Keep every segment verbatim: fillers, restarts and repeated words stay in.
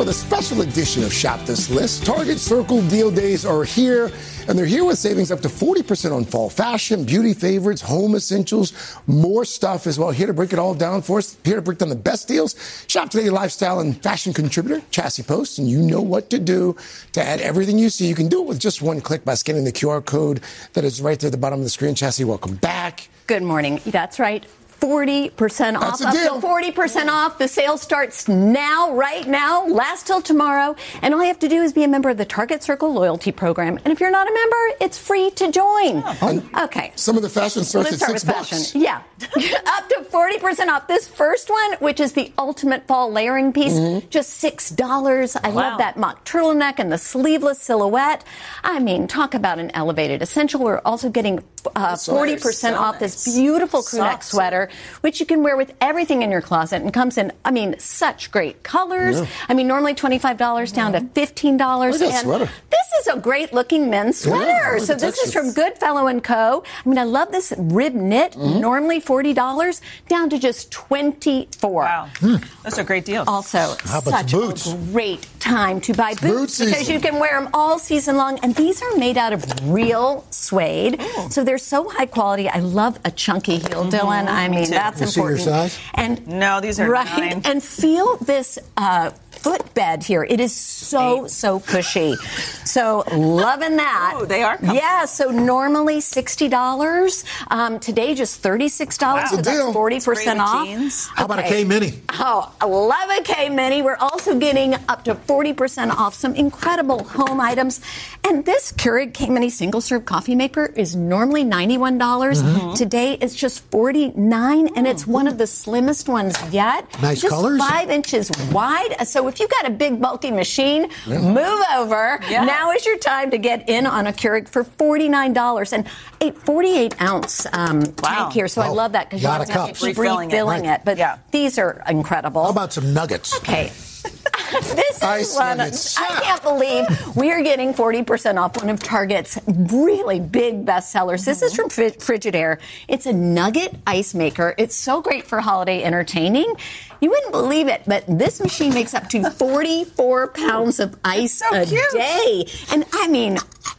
with a special edition of Shop This List. Target Circle Deal Days are here, and they're here with savings up to forty percent on fall fashion, beauty favorites, home essentials, more stuff as well. Here to break it all down for us, here to break down the best deals, Shop Today lifestyle and fashion contributor, Chassie Post, and you know what to do to add everything you see. You can do it with just one click by scanning the Q R code that is right there at the bottom of the screen. Chassie, welcome back. Good morning. That's right. forty percent off. That's a deal. Up to forty percent off. The sale starts now, right now, lasts till tomorrow. And all you have to do is be a member of the Target Circle loyalty program. And if you're not a member, it's free to join. Oh. Okay. Some of the fashion starts Let's at start six with fashion. bucks. Yeah. Up to forty percent off. This first one, which is the ultimate fall layering piece, mm-hmm. just six dollars. I wow. love that mock turtleneck and the sleeveless silhouette. I mean, talk about an elevated essential. We're also getting uh, forty percent so off nice. This beautiful crew neck sweater, which you can wear with everything in your closet and comes in, I mean, such great colors. Yeah. I mean, normally twenty-five dollars down to fifteen dollars. Look at that sweater. This is a great looking men's sweater. Yeah, so this is from Goodfellow and Co. I mean, I love this rib knit, mm-hmm. normally forty dollars, down to just twenty-four dollars. Wow. Mm. Those are great deals. Also, How about such boots? a great time to buy boots, boots because season. you can wear them all season long. And these are made out of real suede. Ooh. So they're so high quality. I love a chunky heel, mm-hmm. Dylan. I mean, that's you important. See your size? And no, these are right. nine. And feel this uh, footbed here. It is so, Eight. so cushy. So loving that. Oh, they are comfortable. Yeah, so normally sixty dollars. Um, today, just thirty-six dollars. Wow. So that's forty percent off. Jeans. How about a K Mini? Oh, I love a K Mini. We're also getting up to forty percent off some incredible home items. And this Keurig K Mini single-serve coffee maker is normally ninety-one dollars. Mm-hmm. Today, it's just forty-nine dollars, and it's one of the slimmest ones yet. Nice just colors. Five inches wide. So if you've got a big, bulky machine, yeah. move over. Yeah. Now is your time to get in on a Keurig for forty-nine dollars. And a forty-eight ounce um, wow. tank here. So oh, I love that because you have to keep refilling, refilling it. it. But yeah. these are incredible. How about some nuggets? Okay. This is Ice one. nuggets. I can't believe we are getting forty percent off one of Target's really big bestsellers. This is from Frigidaire. It's a nugget ice maker. It's so great for holiday entertaining. You wouldn't believe it, but this machine makes up to forty-four pounds of ice so a cute. day. And I mean,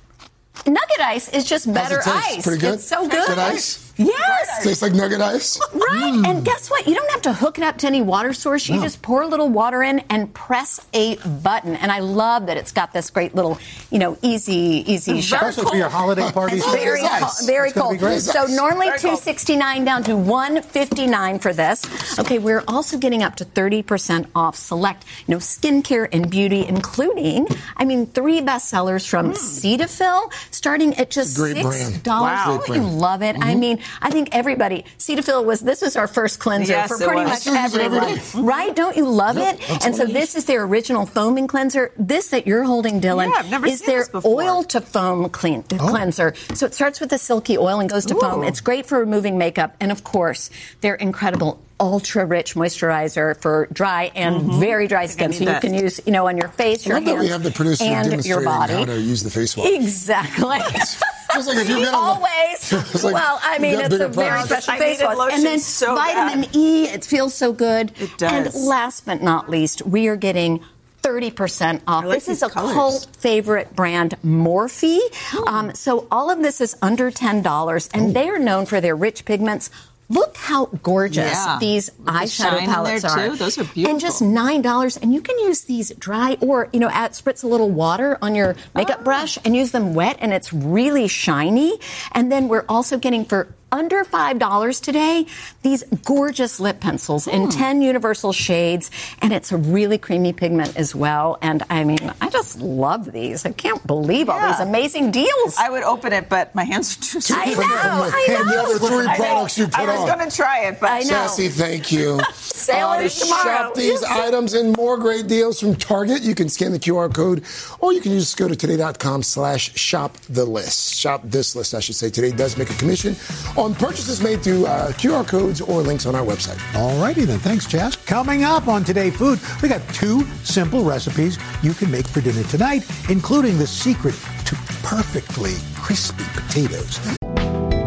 nugget ice is just better ice. Pretty good. It's so good. Good ice? Yes. Tastes like nugget ice. Right. Mm. And guess what? You don't have to hook it up to any water source. You no. just pour a little water in and press a button. And I love that it's got this great little, you know, easy, easy shot. Especially for your holiday parties. Very nice. cool. Very cool. So normally two sixty-nine down to one fifty-nine for this. Okay, we're also getting up to thirty percent off select, you know, skincare and beauty, including, I mean, three bestsellers from mm. Cetaphil, starting at just Great six dollars. Wow. Oh, you love it. Mm-hmm. I mean, I think everybody, Cetaphil was, this is our first cleanser yes, for pretty much everyone. Right? Don't you love yep, it? And so this is their original foaming cleanser. This that you're holding, Dylan, yeah, I've never is seen their this before. oil to foam clean, oh. cleanser. So it starts with the silky oil and goes to Ooh. foam. It's great for removing makeup. And of course, their incredible ultra-rich moisturizer for dry and mm-hmm. very dry skin. So you can use, you know, on your face, your I love hands, that we have the producer and demonstrating your body. how to use the face wash. Exactly. Just like if you're gonna always. Like, well, I mean, it's a very special face wash. And then so vitamin bad. E, it feels so good. It does. And last but not least, we are getting thirty percent off. Like this is a colors. cult favorite brand, Morphe. Um, so all of this is under ten dollars, and Ooh. They are known for their rich pigments. Look how gorgeous yeah. these With eyeshadow the palettes are. Too. Those are beautiful. And just nine dollars. And you can use these dry or, you know, add, spritz a little water on your makeup oh. brush and use them wet, and it's really shiny. And then we're also getting for under five dollars today, these gorgeous lip pencils in mm. ten universal shades, and it's a really creamy pigment as well. And I mean, I just love these. I can't believe all yeah. these amazing deals. I would open it, but my hands are too small. I know, I know. And the other three I products you put on. I was going to try it, but I know. Chassie, thank you. Sale uh, is tomorrow. Shop these items and more great deals from Target. You can scan the Q R code, or you can just go to today.com slash shop the list. Shop this list, I should say. Today does make a commission on purchases made through uh, Q R codes or links on our website. All righty then. Thanks, Chas. Coming up on Today Food, we got two simple recipes you can make for dinner tonight, including the secret to perfectly crispy potatoes.